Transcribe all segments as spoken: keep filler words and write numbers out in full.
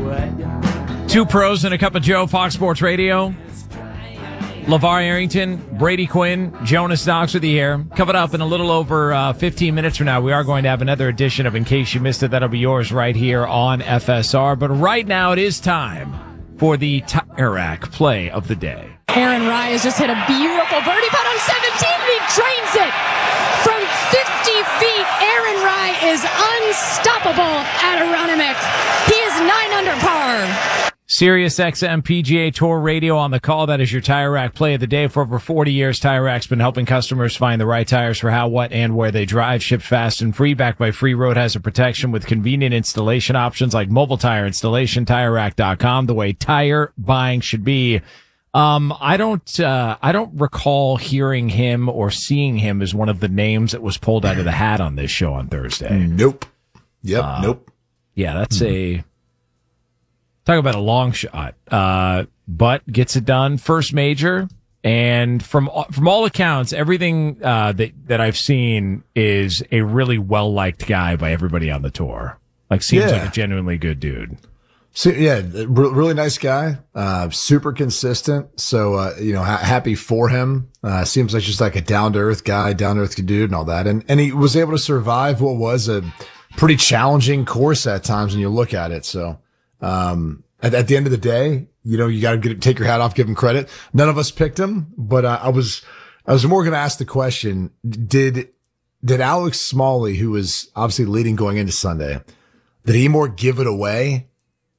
Two pros and a cup of Joe, Fox Sports Radio. LeVar Arrington, Brady Quinn, Jonas Knox with you here. Coming up in a little over uh, fifteen minutes from now, we are going to have another edition of In Case You Missed It. That'll be yours right here on F S R. But right now it is time for the Tire Rack play of the day. Aaron Rye has just hit a beautiful birdie putt on seventeen, and he drains it from fifty feet. Aaron Rye is unstoppable at Aronimink. He is nine under par. Sirius X M P G A Tour Radio on the call. That is your Tire Rack play of the day. For over forty years, Tire Rack's been helping customers find the right tires for how, what, and where they drive. Shipped fast and free, backed by free road hazard protection with convenient installation options like mobile tire installation. Tire Rack dot com, the way tire buying should be. Um, I don't, uh, I don't recall hearing him or seeing him as one of the names that was pulled out of the hat on this show on Thursday. Nope. Yep. Uh, nope. Yeah, that's a, talk about a long shot. Uh, but gets it done. First major. And from, from all accounts, everything, uh, that, that I've seen is a really well-liked guy by everybody on the tour. Like, seems Yeah. like a genuinely good dude. So, yeah, re- really nice guy, uh, super consistent. So, uh, you know, ha- happy for him. Uh, seems like just like a down to earth guy, down to earth dude and all that. And, and he was able to survive what was a pretty challenging course at times when you look at it. So, um, at, at the end of the day, you know, you got to get take your hat off, give him credit. None of us picked him, but uh, I was, I was more going to ask the question, did, did Alex Smalley, who was obviously leading going into Sunday, did he more give it away?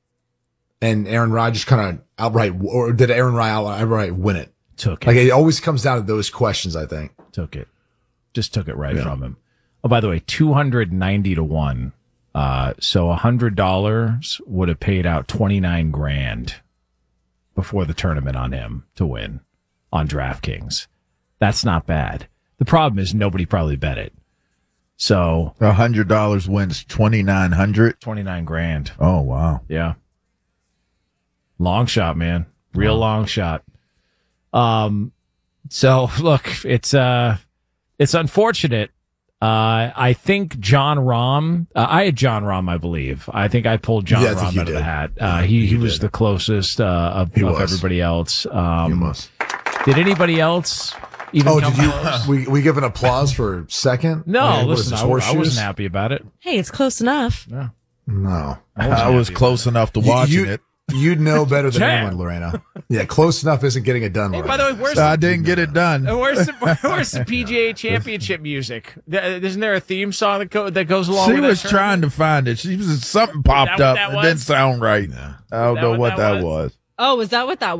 And Aaron Rye just kind of outright, or did Aaron Rye outright win it? Took it. Like, it always comes down to those questions, I think. Took it. Just took it right Yeah. from him. Oh, by the way, two hundred ninety to one. Uh, so one hundred dollars would have paid out twenty-nine grand before the tournament on him to win on DraftKings. That's not bad. The problem is nobody probably bet it. So one hundred dollars wins twenty-nine hundred. twenty-nine grand. Oh, wow. Yeah. Long shot, man. Real Wow. long shot. Um, so look, it's, uh, it's unfortunate. Uh, I think John Rahm, uh, I had John Rahm, I believe. I think I pulled John Yeah, I think Rahm you out of the did. hat. Uh, he, he You was did. the closest, uh, of, He of was. everybody else. Um, You must. did anybody else even Oh, come did you, close? we, we give an applause for second? No, Like, what is listen, this, I, I horseshoes? wasn't happy about it. Hey, it's close enough. Yeah. No. I was close enough to You- watching you- it. You'd know better than Jack. anyone, Lorena. Yeah, close enough isn't getting it done, Hey, Lorena. by the way, where's I didn't get it done. Where's the, where's the P G A Championship music? Th- Isn't there a theme song that, go, that goes along She with was that trying to find it. She was something popped that what up. that It was? didn't sound right. I don't that know what what that that was? was. Oh, is that what that